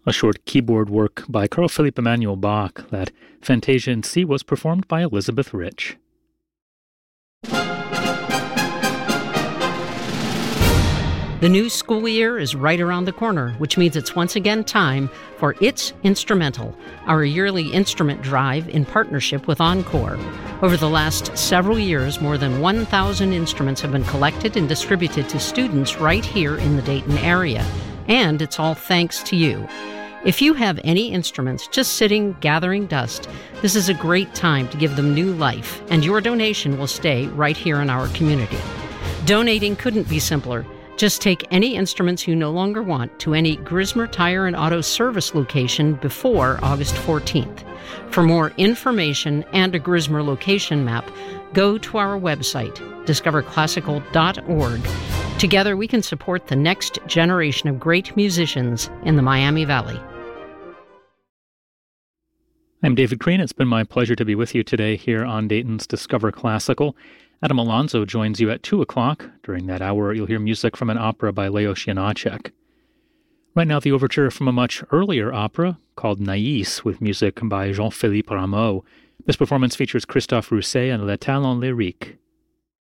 A short keyboard work by Carl Philipp Emanuel Bach. That Fantasia in C was performed by Elizabeth Rich. The new school year is right around the corner, which means it's once again time for It's Instrumental, our yearly instrument drive in partnership with Encore. Over the last several years, more than 1,000 instruments have been collected and distributed to students right here in the Dayton area. And it's all thanks to you. If you have any instruments just sitting, gathering dust, this is a great time to give them new life, and your donation will stay right here in our community. Donating couldn't be simpler. Just take any instruments you no longer want to any Grismer Tire and Auto Service location before August 14th. For more information and a Grismer location map, go to our website, discoverclassical.org. Together we can support the next generation of great musicians in the Miami Valley. I'm David Crane. It's been my pleasure to be with you today here on Dayton's Discover Classical. Adam Alonso joins you at 2 o'clock. During that hour, you'll hear music from an opera by Leos Janáček. Right now, the overture from a much earlier opera called Naïs, with music by Jean-Philippe Rameau. This performance features Christophe Rousset and Les Talents Lyriques.